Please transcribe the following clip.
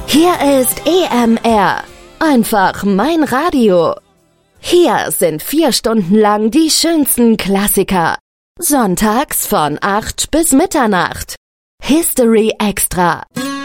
Hier ist EMR. Einfach mein Radio. Hier sind 4 Stunden lang die schönsten Klassiker. Sonntags von 8 bis Mitternacht. History Extra.